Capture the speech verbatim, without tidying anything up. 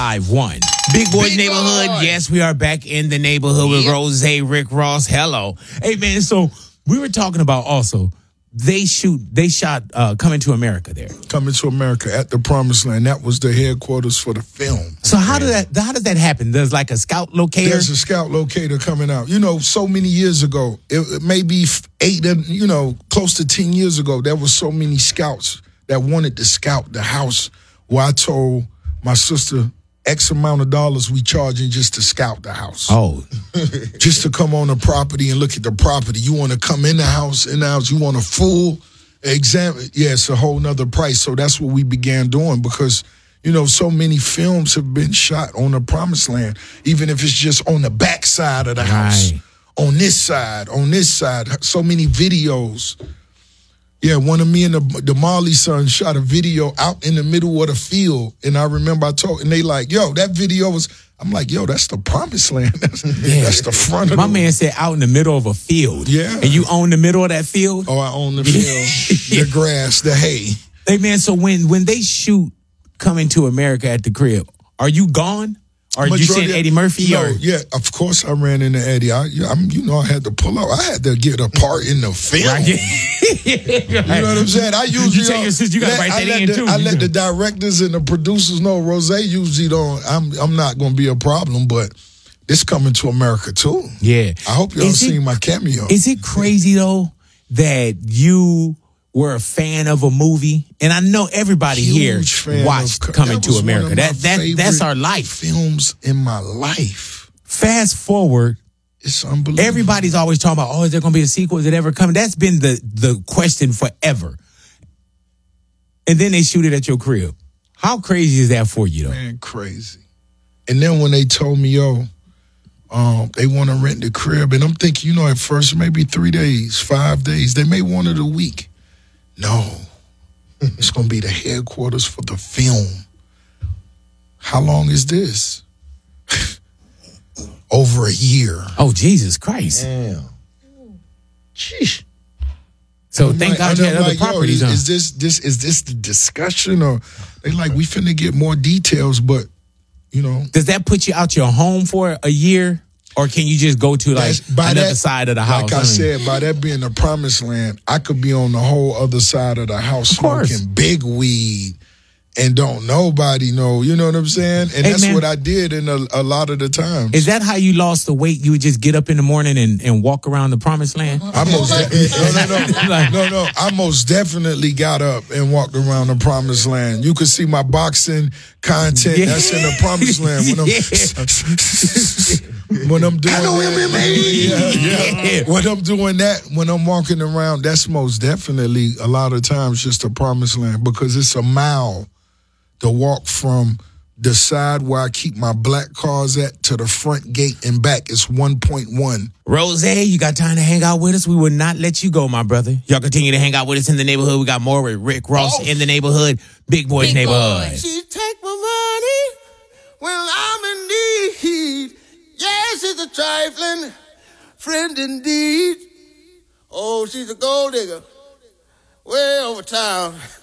five one. Big Boys Big Neighborhood. Boy. Yes, we are back in the neighborhood with Yep. Rose, Rick Ross. Hello. Hey, man, so we were talking about also, they shoot, they shot uh, Coming to America there. Coming to America at the Promised Land. That was the headquarters for the film. So how did that, how does that happen? There's like a scout locator? There's a scout locator coming out. You know, so many years ago, it, it maybe eight, you know, close to ten years ago, there was so many scouts that wanted to scout the house where I told my sister X amount of dollars we charging just to scout the house. Oh. Just to come on the property and look at the property. You want to come in the house, in the house, you want a full exam. Yeah, it's a whole nother price. So that's what we began doing because, you know, so many films have been shot on the Promised Land, even if it's just on the back side of the house, Right. on this side, on this side. So many videos. Yeah, one of me and the, the Marley sons shot a video out in the middle of the field. And I remember I told, and they like, yo, that video was, I'm like, yo, that's the Promised Land. That's, Yeah. that's the front of My the man said out in the middle of a field. Yeah. And you own the middle of that field? Oh, I own the field, the grass, the hay. Hey, man, so when, when they shoot Coming to America at the crib, are you gone? Or you Majority seen of- Eddie Murphy? No, or? yeah, of course I ran into Eddie. I, yeah, I'm, you know, I had to pull up. I had to get a part in the film. Right. You know what I'm saying? I usually You tell your sister you gotta let- write I that let in, the, too. I You let know. the directors and the producers know. Rose usually don't. I'm I'm not going to be a problem, but this Coming to America too. Yeah. I hope y'all Is it- seen my cameo. Is it crazy, though, that you were a fan of a movie? And I know everybody here Huge fan watched of, Coming that to was one America. of That my that That's favorite our life. Films in my life. Fast forward, It's unbelievable. everybody's always talking about, oh, is there going to be a sequel? Is it ever coming? That's been the, the question forever. And then they shoot it at your crib. How crazy is that for you, though? Man, crazy. And then when they told me, yo, um, they want to rent the crib, and I'm thinking, you know, at first maybe three days, five days. They may want it a week. No, it's going to be the headquarters for the film. How long is this? Over a year. Oh, Jesus Christ. Damn. Sheesh. So I'm thank like- God and you I'm had other like, yo, properties, is, huh? is this this is this the discussion, or they like we finna get more details? But you know, Does that put you out your home for a year? Or can you just go to like That's- by another that- side of the house? Like I mean, said, by that being the Promised Land, I could be on the whole other side of the house Of course. smoking big weed and don't nobody know. You know what I'm saying? And Hey, that's man. what I did in a, a lot of the times. is that how you lost the weight? You would just get up in the morning and, and walk around the Promised Land? I most de- no, no, no, no, no. I most definitely got up and walked around the Promised Land. You could see my boxing content. Yeah. That's in the Promised Land. When I'm, when I'm doing that, yeah, yeah. When I'm doing that, when I'm walking around, that's most definitely a lot of times just the Promised Land because it's a mile to walk from the side where I keep my black cars at to the front gate and back. It's one point one. Rose, you got time to hang out with us? We will not let you go, my brother. Y'all continue to hang out with us in the neighborhood. We got more with Rick Ross Oh. in the neighborhood. Big Boys Big Neighborhood. Boy. She take my money when I'm in need. Yes, she's a trifling friend indeed. Oh, she's a gold digger way over town.